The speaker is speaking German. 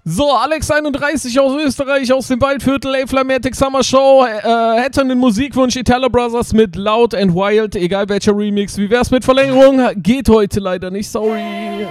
So, Alex31 aus Österreich, aus dem Waldviertel, A-Flametic Summer Show, hätte einen Musikwunsch, Italo Brothers mit Loud and Wild, egal welcher Remix. Wie wär's mit Verlängerung? Geht heute leider nicht, sorry.